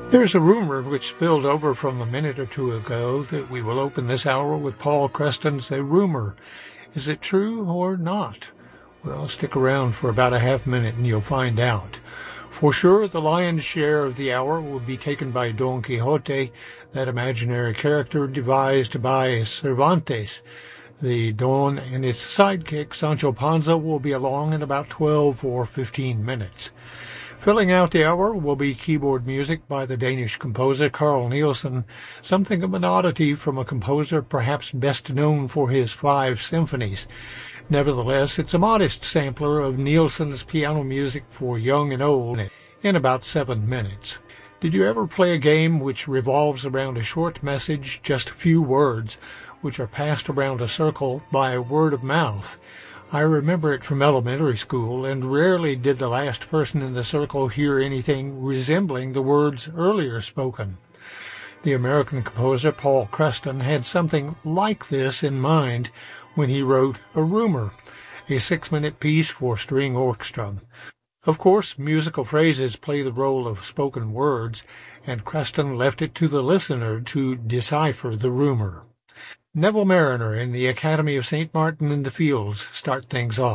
There's a rumor which spilled over from a minute or two ago that we will open this hour with Paul Creston's A Rumor. Is it true or not? Well, stick around for about a half minute and you'll find out. For sure, the lion's share of the hour will be taken by Don Quixote, that imaginary character devised by Cervantes. The Don and its sidekick, Sancho Panza, will be along in about 12 or 15 minutes. Filling out the hour will be keyboard music by the Danish composer Carl Nielsen, something of an oddity from a composer perhaps best known for his 5 symphonies. Nevertheless, it's a modest sampler of Nielsen's piano music for young and old in about 7 minutes. Did you ever play a game which revolves around a short message, just a few words, which are passed around a circle by word of mouth? I remember it from elementary school, and rarely did the last person in the circle hear anything resembling the words earlier spoken. The American composer Paul Creston had something like this in mind when he wrote A Rumor, a 6-minute piece for string orchestra. Of course, musical phrases play the role of spoken words, and Creston left it to the listener to decipher the rumor. Neville Marriner and the Academy of St. Martin in the Fields start things off.